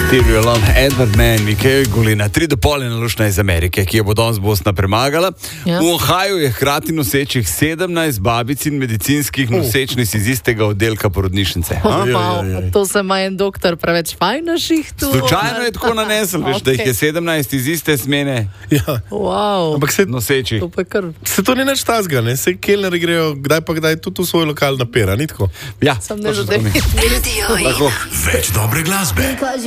Steve Alon, Edward Mann, Mikael Golina, 3:30 lušna iz Amerike, ki jo bo danes Bosna premagala. Ja. V Ohaju je hkrati nosečih 17 babic in medicinskih nosečnic iz istega oddelka porodnišnice. To se ima en doktor preveč fajn na šihtu. Slučajno je tako nanesel, veš, da jih je 17 iz iste smene. Ja. Wow. Ampak nosečih. Se to ni nič tazga, ne? Se kelneri grejo kdaj pa kdaj tudi v svoj lokal na pera, ni tako? Ja, sem ne točno tako mi. Več dobre glasbe.